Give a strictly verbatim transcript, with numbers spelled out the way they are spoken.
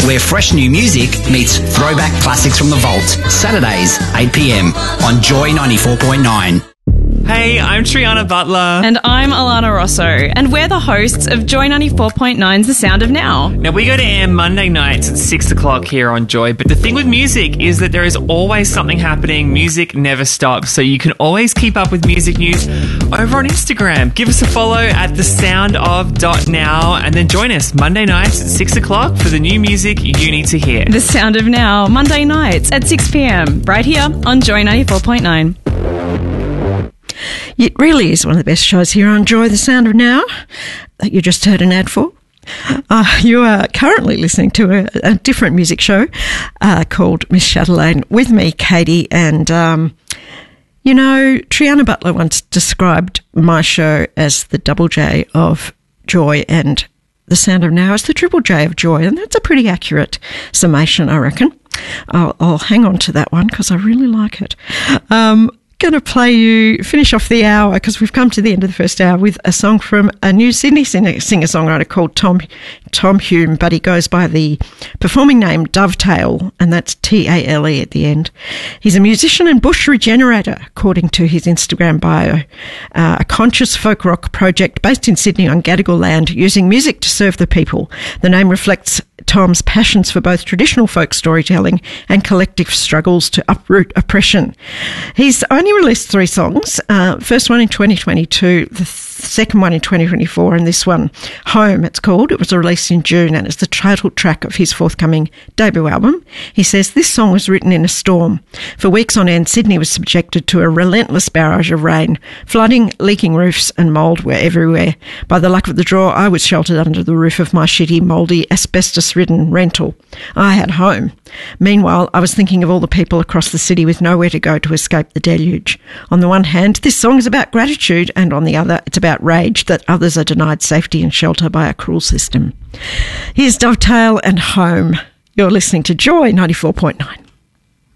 where fresh new music meets throwback classics from the vault. Saturdays, eight p.m. on Joy ninety-four point nine. Hey, I'm Triana Butler. And I'm Alana Rosso. And we're the hosts of Joy ninety-four point nine's The Sound of Now. Now, we go to air Monday nights at six o'clock here on Joy. But the thing with music is that there is always something happening. Music never stops. So you can always keep up with music news over on Instagram. Give us a follow at the sound of dot now and then join us Monday nights at six o'clock for the new music you need to hear. The Sound of Now, Monday nights at six p.m. right here on Joy ninety-four point nine. It really is one of the best shows here on Joy, The Sound of Now, that you just heard an ad for. Uh, you are currently listening to a, a different music show uh, called Miss Chatelaine with me, Katie, and, um, you know, Triana Butler once described my show as the double J of Joy and The Sound of Now as the triple J of Joy, and that's a pretty accurate summation, I reckon. I'll, I'll hang on to that one because I really like it. Um Going to play you, finish off the hour because we've come to the end of the first hour with a song from a new Sydney singer-songwriter called Tom Tom Hume, but he goes by the performing name Dovetail, and that's T A L E at the end. He's a musician and bush regenerator, according to his Instagram bio, uh, a conscious folk rock project based in Sydney on Gadigal land, using music to serve the people. The name reflects Tom's passions for both traditional folk storytelling and collective struggles to uproot oppression. He's only released three songs, uh, first one in twenty twenty-two, the th- second one in twenty twenty-four, and this one, Home, it's called. It was released in June and it's the title track of his forthcoming debut album. He says, this song was written in a storm. For weeks on end, Sydney was subjected to a relentless barrage of rain. Flooding, leaking roofs and mould were everywhere. By the luck of the draw, I was sheltered under the roof of my shitty, mouldy, asbestos-ridden rental. I had home. Meanwhile, I was thinking of all the people across the city with nowhere to go to escape the deluge. On the one hand, this song is about gratitude, and on the other, it's about rage that others are denied safety and shelter by a cruel system. Here's Dovetail and Home. You're listening to Joy ninety-four point nine.